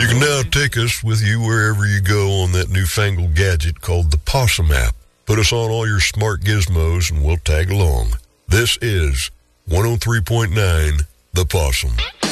You can now take us with you wherever you go on that newfangled gadget called the Possum app. Put us on all your smart gizmos and we'll tag along. This is 103.9 The Possum.